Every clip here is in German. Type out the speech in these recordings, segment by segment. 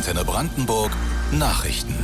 Antenne Brandenburg Nachrichten.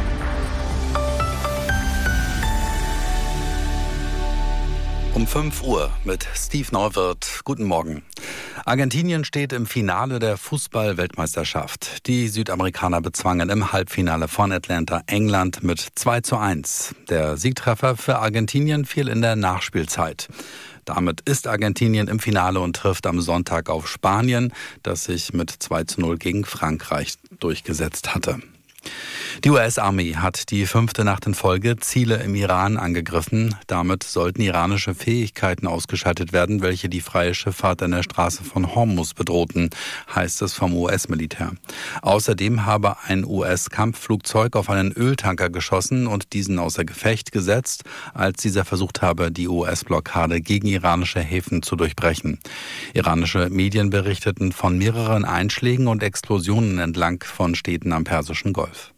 Um 5 Uhr mit Steve Neuwirth. Guten Morgen. Argentinien steht im Finale der Fußball-Weltmeisterschaft. Die Südamerikaner bezwangen im Halbfinale von Atlanta England mit 2:1. Der Siegtreffer für Argentinien fiel in der Nachspielzeit. Damit ist Argentinien im Finale und trifft am Sonntag auf Spanien, das sich mit 2:0 gegen Frankreich durchgesetzt hatte. Die US-Armee hat die 5. Nacht in Folge Ziele im Iran angegriffen. Damit sollten iranische Fähigkeiten ausgeschaltet werden, welche die freie Schifffahrt an der Straße von Hormuz bedrohten, heißt es vom US-Militär. Außerdem habe ein US-Kampfflugzeug auf einen Öltanker geschossen und diesen außer Gefecht gesetzt, als dieser versucht habe, die US-Blockade gegen iranische Häfen zu durchbrechen. Iranische Medien berichteten von mehreren Einschlägen und Explosionen entlang von Städten am Persischen Golf.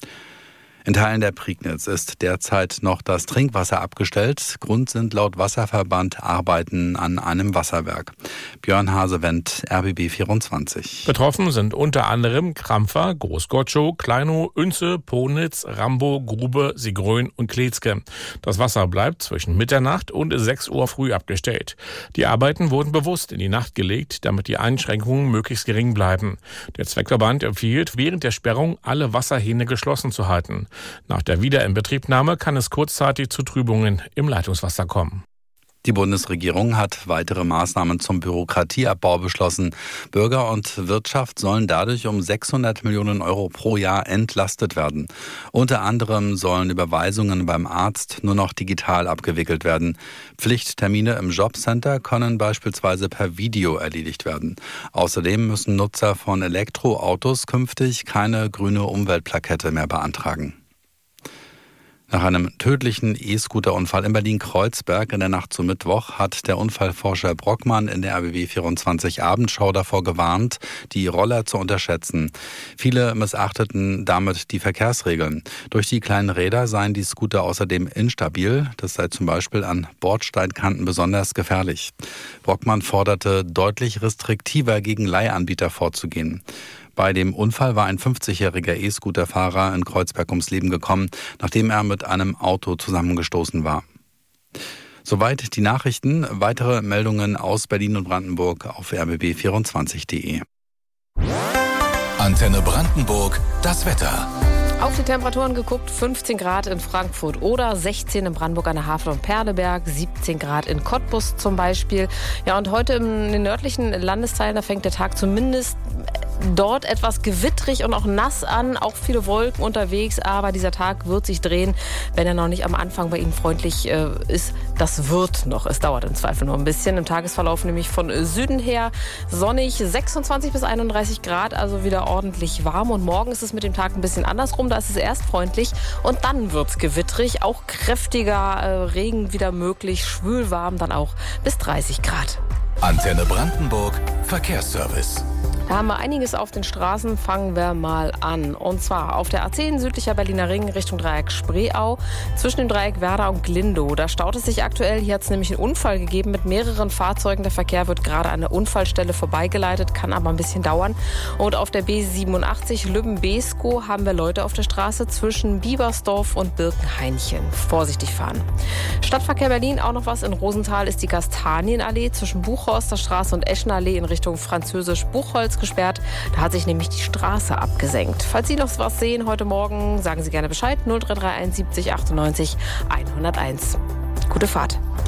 In Teilen der Prignitz ist derzeit noch das Trinkwasser abgestellt. Grund sind laut Wasserverband Arbeiten an einem Wasserwerk. Björn Hasewendt, RBB 24. Betroffen sind unter anderem Krampfer, Großgotschow, Kleinow, Oense, Ponitz, Rambo, Grube, Sigrön und Kletzke. Das Wasser bleibt zwischen Mitternacht und 6 Uhr früh abgestellt. Die Arbeiten wurden bewusst in die Nacht gelegt, damit die Einschränkungen möglichst gering bleiben. Der Zweckverband empfiehlt, während der Sperrung alle Wasserhähne geschlossen zu halten. Nach der Wiederinbetriebnahme kann es kurzzeitig zu Trübungen im Leitungswasser kommen. Die Bundesregierung hat weitere Maßnahmen zum Bürokratieabbau beschlossen. Bürger und Wirtschaft sollen dadurch um 600 Millionen Euro pro Jahr entlastet werden. Unter anderem sollen Überweisungen beim Arzt nur noch digital abgewickelt werden. Pflichttermine im Jobcenter können beispielsweise per Video erledigt werden. Außerdem müssen Nutzer von Elektroautos künftig keine grüne Umweltplakette mehr beantragen. Nach einem tödlichen E-Scooter-Unfall in Berlin-Kreuzberg in der Nacht zum Mittwoch hat der Unfallforscher Brockmann in der RBB 24 Abendschau davor gewarnt, die Roller zu unterschätzen. Viele missachteten damit die Verkehrsregeln. Durch die kleinen Räder seien die Scooter außerdem instabil. Das sei zum Beispiel an Bordsteinkanten besonders gefährlich. Brockmann forderte, deutlich restriktiver gegen Leihanbieter vorzugehen. Bei dem Unfall war ein 50-jähriger E-Scooter-Fahrer in Kreuzberg ums Leben gekommen, nachdem er mit einem Auto zusammengestoßen war. Soweit die Nachrichten. Weitere Meldungen aus Berlin und Brandenburg auf rbb24.de. Antenne Brandenburg, das Wetter. Auf die Temperaturen geguckt, 15 Grad in Frankfurt oder 16 in Brandenburg an der Havel und Perleberg, 17 Grad in Cottbus zum Beispiel. Ja, und heute in den nördlichen Landesteilen, da fängt der Tag zumindest dort etwas gewittrig und auch nass an, auch viele Wolken unterwegs, aber dieser Tag wird sich drehen, wenn er noch nicht am Anfang bei Ihnen freundlich ist. Das wird noch, es dauert im Zweifel noch ein bisschen. Im Tagesverlauf nämlich von Süden her sonnig, 26 bis 31 Grad, also wieder ordentlich warm. Und morgen ist es mit dem Tag ein bisschen andersrum, da ist es erst freundlich und dann wird es gewittrig, auch kräftiger Regen wieder möglich, schwül warm dann auch bis 30 Grad. Antenne Brandenburg Verkehrsservice. Da haben wir einiges auf den Straßen, fangen wir mal an. Und zwar auf der A10 südlicher Berliner Ring Richtung Dreieck Spreeau, zwischen dem Dreieck Werder und Glindow. Da staut es sich aktuell, hier hat es nämlich einen Unfall gegeben mit mehreren Fahrzeugen. Der Verkehr wird gerade an der Unfallstelle vorbeigeleitet, kann aber ein bisschen dauern. Und auf der B87 Lübben-Beeskow haben wir Leute auf der Straße zwischen Biebersdorf und Birkenhainchen. Vorsichtig fahren. Stadtverkehr Berlin, auch noch was. In Rosenthal ist die Kastanienallee zwischen Buchhorster Straße und Eschenallee in Richtung Französisch-Buchholz gesperrt. Da hat sich nämlich die Straße abgesenkt. Falls Sie noch was sehen heute Morgen, sagen Sie gerne Bescheid. 0331 70 98 101. Gute Fahrt.